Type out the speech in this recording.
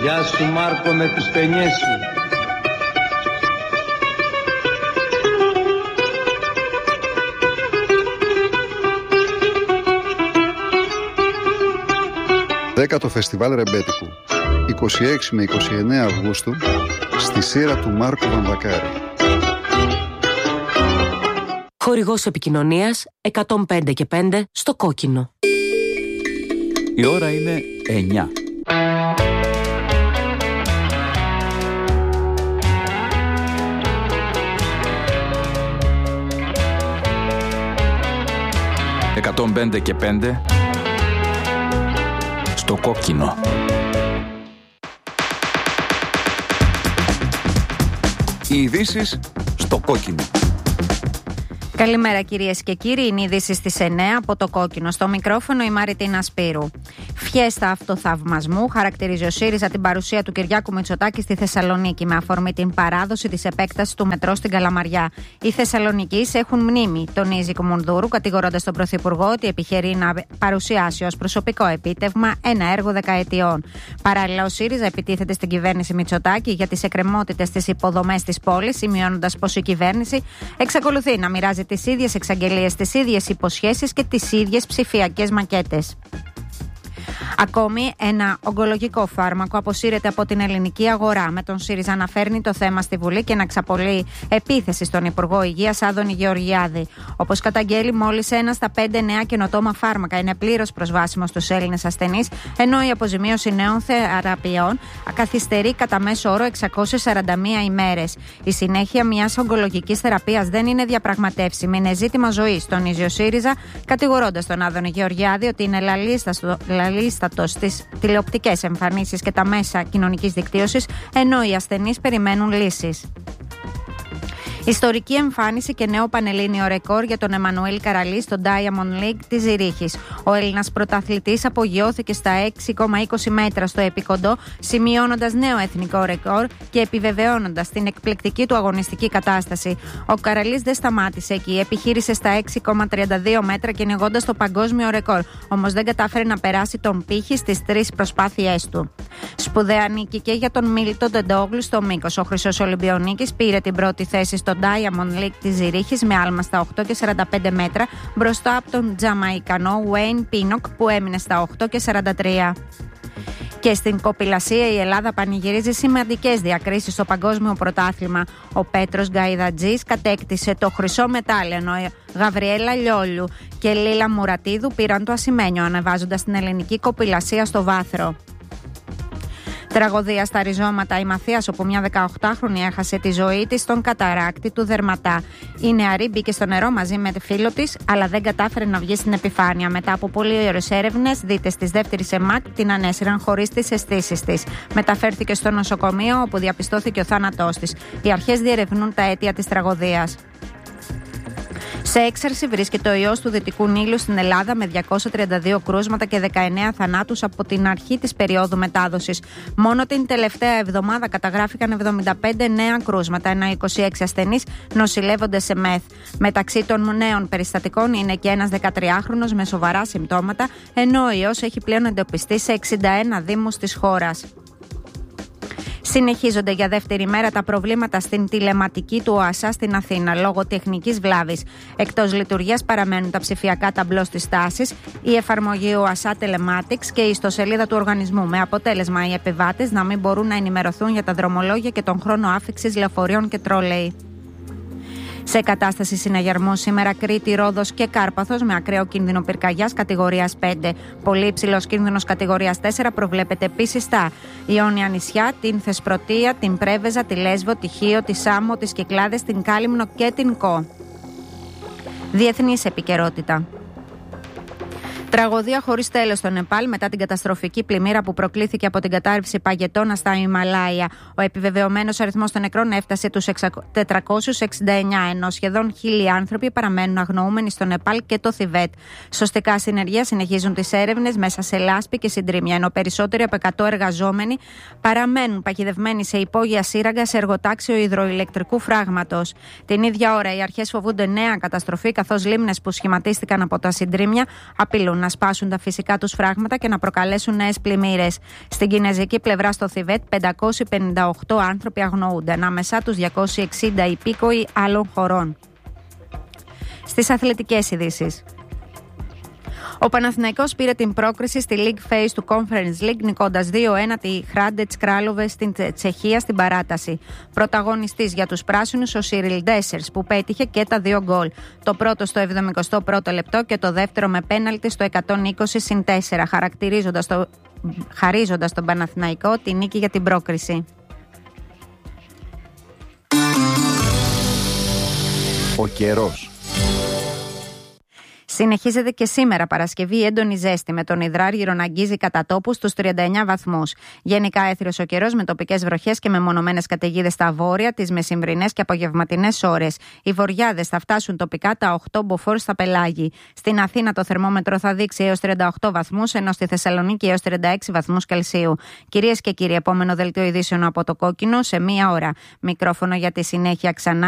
Γεια σου Μάρκο με τις παινιές σου. Δέκατο Φεστιβάλ Ρεμπέτικου, 26 με 29 Αυγούστου, στη Σύρα του Μάρκου Βαμβακάρη. Χορηγός επικοινωνίας 105 και 5 στο Κόκκινο. Η ώρα είναι 9. «105 και 5» στο Κόκκινο. Οι ειδήσεις στο Κόκκινο. Καλημέρα κυρίες και κύριοι, είναι οι ειδήσεις στις 9 από το Κόκκινο. Στο μικρόφωνο η Μαριτίνα Σπύρου. Φιέστα αυτοθαυμασμού χαρακτηρίζει ο ΣΥΡΙΖΑ την παρουσία του Κυριάκου Μητσοτάκη στη Θεσσαλονίκη με αφορμή την παράδοση της επέκτασης του μετρό στην Καλαμαριά. Οι Θεσσαλονικείς έχουν μνήμη, τονίζει η Κουμουνδούρου, κατηγορώντας τον Πρωθυπουργό ότι επιχειρεί να παρουσιάσει ως προσωπικό επίτευγμα ένα έργο δεκαετιών. Παράλληλα, ο ΣΥΡΙΖΑ επιτίθεται στην κυβέρνηση Μητσοτάκη για τις εκκρεμότητες στις υποδομές της πόλης, σημειώνοντας πως η κυβέρνηση εξακολουθεί να μοιράζει τις ίδιες εξαγγελίες, τις ίδιες υποσχέσεις και τις ίδιες ψηφιακές μακέτες. Ακόμη, ένα ογκολογικό φάρμακο αποσύρεται από την ελληνική αγορά, με τον ΣΥΡΙΖΑ να φέρνει το θέμα στη Βουλή και να εξαπολύει επίθεση στον Υπουργό Υγείας Άδωνη Γεωργιάδη. Όπως καταγγέλει, μόλις 1 στα 5 νέα καινοτόμα φάρμακα είναι πλήρως προσβάσιμο στους Έλληνες ασθενείς, ενώ η αποζημίωση νέων θεραπείων καθυστερεί κατά μέσο όρο 641 ημέρες. Η συνέχεια μιας ογκολογικής θεραπείας δεν είναι διαπραγματεύσιμη, είναι ζήτημα ζωής, τονίζει ο ΣΥΡΙΖΑ, κατηγορώντας τον Άδωνη Γεωργιάδη ότι είναι λαλίστατος στις τηλεοπτικές εμφανίσεις και τα μέσα κοινωνικής δικτύωσης, ενώ οι ασθενείς περιμένουν λύσεις. Ιστορική εμφάνιση και νέο πανελλήνιο ρεκόρ για τον Εμμανουήλ Καραλή στο Diamond League της Ζηρίχης. Ο Έλληνας πρωταθλητής απογειώθηκε στα 6,20 μέτρα στο επικοντό, σημειώνοντας νέο εθνικό ρεκόρ και επιβεβαιώνοντας την εκπληκτική του αγωνιστική κατάσταση. Ο Καραλής δεν σταμάτησε εκεί, επιχείρησε στα 6,32 μέτρα κυνηγώντας το παγκόσμιο ρεκόρ, όμως δεν κατάφερε να περάσει τον πύχη στις 3 προσπάθειές του. Σπουδαία νίκη και για τον Μίλτον Ντεντόγλου στο μήκος. Ο Χρυσός Ολυμπιονίκης πήρε την πρώτη θέση στο Diamond League της Ζηρίχης με άλμα στα 8,45 μέτρα μπροστά από τον Τζαμαϊκανό Wayne Pinnock που έμεινε στα 8,43. Και στην κοπηλασία η Ελλάδα πανηγυρίζει σημαντικές διακρίσεις στο παγκόσμιο πρωτάθλημα. Ο Πέτρος Γκαϊδατζής κατέκτησε το χρυσό μετάλλιο, ενώ η Γαβριέλα Λιόλιου και Λίλα Μουρατίδου πήραν το ασημένιο, ανεβάζοντας την ελληνική κοπηλασία στο βάθρο. Τραγωδία στα ριζώματα η Μαθίας, όπου μια 18χρονη έχασε τη ζωή της στον καταράκτη του Δερματά. Η νεαρή μπήκε στο νερό μαζί με τη φίλο της, αλλά δεν κατάφερε να βγει στην επιφάνεια. Μετά από πολλές ώρες έρευνες, δίτες της δεύτερης ΕΜΑΚ την ανέσυραν χωρίς τις αισθήσεις της. Μεταφέρθηκε στο νοσοκομείο, όπου διαπιστώθηκε ο θάνατός της. Οι αρχές διερευνούν τα αίτια της τραγωδίας. Σε έξαρση βρίσκεται ο ιός του Δυτικού Νείλου στην Ελλάδα με 232 κρούσματα και 19 θανάτους από την αρχή της περίοδου μετάδοσης. Μόνο την τελευταία εβδομάδα καταγράφηκαν 75 νέα κρούσματα, ενώ 26 ασθενείς νοσηλεύονται σε ΜΕΘ. Μεταξύ των νέων περιστατικών είναι και ένας 13χρονος με σοβαρά συμπτώματα, ενώ ο ιός έχει πλέον εντοπιστεί σε 61 δήμους της χώρας. Συνεχίζονται για δεύτερη μέρα τα προβλήματα στην τηλεματική του ΟΑΣΑ στην Αθήνα λόγω τεχνικής βλάβης. Εκτός λειτουργίας παραμένουν τα ψηφιακά ταμπλό στις τάσεις, η εφαρμογή ΟΑΣΑ Telematics και η ιστοσελίδα του οργανισμού, με αποτέλεσμα οι επιβάτες να μην μπορούν να ενημερωθούν για τα δρομολόγια και τον χρόνο άφιξης λεωφορείων και τρόλεϊ. Σε κατάσταση συναγερμού σήμερα Κρήτη, Ρόδος και Κάρπαθος με ακραίο κίνδυνο πυρκαγιάς κατηγορίας 5. Πολύ υψηλός κίνδυνος κατηγορίας 4 προβλέπεται επίσης στα Ιόνια νησιά, την Θεσπρωτεία, την Πρέβεζα, τη Λέσβο, τη Χίο, τη Σάμο, τις Κυκλάδες, την Κάλυμνο και την Κο. Διεθνής επικαιρότητα. Τραγωδία χωρίς τέλος στο Νεπάλ μετά την καταστροφική πλημμύρα που προκλήθηκε από την κατάρρευση παγετώνα στα Ιμαλάια. Ο επιβεβαιωμένος αριθμός των νεκρών έφτασε τους 469, ενώ σχεδόν 1.000 άνθρωποι παραμένουν αγνοούμενοι στο Νεπάλ και το Θιβέτ. Σωστικά συνεργεία συνεχίζουν τις έρευνες μέσα σε λάσπη και συντρίμμια, ενώ περισσότεροι από 100 εργαζόμενοι παραμένουν παγιδευμένοι σε υπόγεια σύραγγα σε εργοτάξιο υδροηλεκτρικού φράγματος. Την ίδια ώρα οι αρχές φοβούνται νέα καταστροφή, καθώς λίμνες που σχηματίστηκαν από τα συντρίμμια απειλούν να σπάσουν τα φυσικά τους φράγματα και να προκαλέσουν νέες πλημμύρες. Στην κινεζική πλευρά στο Θιβέτ, 558 άνθρωποι αγνοούνται, ανάμεσά τους 260 υπήκοοι άλλων χωρών. Στις αθλητικές ειδήσεις. Ο Παναθηναϊκός πήρε την πρόκριση στη League Phase του Conference League, νικώντας 2-1 τη Hrádec Králové στην Τσεχία στην παράταση. Πρωταγωνιστής για τους πράσινους ο Σιρίλ Ντέσσερς, που πέτυχε και τα 2 γκολ. Το πρώτο στο 71ο λεπτό και το δεύτερο με πέναλτι στο 120+4, χαρίζοντας τον Παναθηναϊκό τη νίκη για την πρόκριση. Ο καιρός. Συνεχίζεται και σήμερα Παρασκευή έντονη ζέστη, με τον υδράργυρο να αγγίζει κατά τόπου στους 39 βαθμούς. Γενικά έθριος ο καιρός, με τοπικές βροχές και μεμονωμένες καταιγίδες στα βόρεια, τις μεσημβρινές και απογευματινές ώρες. Οι βοριάδες θα φτάσουν τοπικά τα 8 μποφόρ στα πελάγη. Στην Αθήνα το θερμόμετρο θα δείξει έως 38 βαθμούς, ενώ στη Θεσσαλονίκη έως 36 βαθμούς Κελσίου. Κυρίες και κύριοι, επόμενο δελτίο ειδήσεων από το Κόκκινο σε 1 ώρα. Μικρόφωνο για τη συνέχεια ξανά